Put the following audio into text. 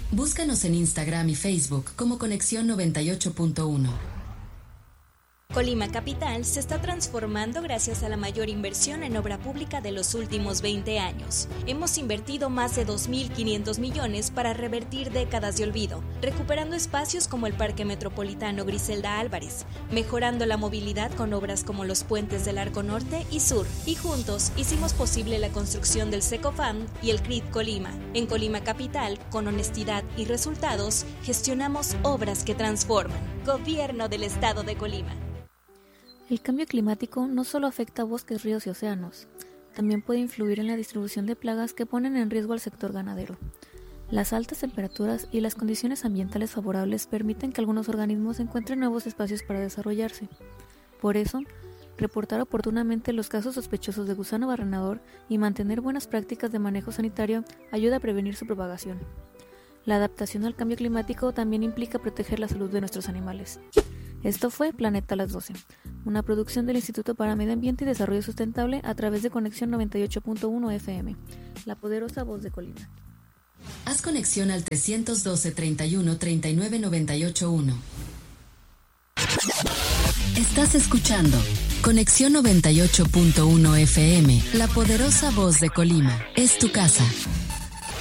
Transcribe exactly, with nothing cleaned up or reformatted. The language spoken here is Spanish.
Búscanos en Instagram y Facebook como Conexión noventa y ocho punto uno. Colima Capital se está transformando gracias a la mayor inversión en obra pública de los últimos veinte años. Hemos invertido más de dos mil quinientos millones para revertir décadas de olvido, recuperando espacios como el Parque Metropolitano Griselda Álvarez, mejorando la movilidad con obras como los puentes del Arco Norte y Sur, y juntos hicimos posible la construcción del Secofam y el C R I T Colima. En Colima Capital, con honestidad y resultados, gestionamos obras que transforman. Gobierno del Estado de Colima. El cambio climático no solo afecta a bosques, ríos y océanos, también puede influir en la distribución de plagas que ponen en riesgo al sector ganadero. Las altas temperaturas y las condiciones ambientales favorables permiten que algunos organismos encuentren nuevos espacios para desarrollarse. Por eso, reportar oportunamente los casos sospechosos de gusano barrenador y mantener buenas prácticas de manejo sanitario ayuda a prevenir su propagación. La adaptación al cambio climático también implica proteger la salud de nuestros animales. Esto fue Planeta a las doce, una producción del Instituto para Medio Ambiente y Desarrollo Sustentable a través de Conexión noventa y ocho punto uno F M, la poderosa voz de Colima. Haz conexión al trescientos doce, treinta y uno, treinta y nueve, noventa y ocho uno. Estás escuchando Conexión noventa y ocho punto uno F M, la poderosa voz de Colima. Es tu casa.